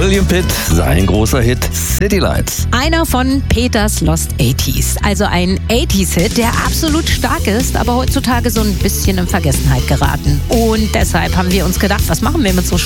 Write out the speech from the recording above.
William Pitt, sein großer Hit City Lights. Einer von Peters Lost 80s. Also ein 80s-Hit, der absolut stark ist, aber heutzutage so ein bisschen in Vergessenheit geraten. Und deshalb haben wir uns gedacht, was machen wir mit so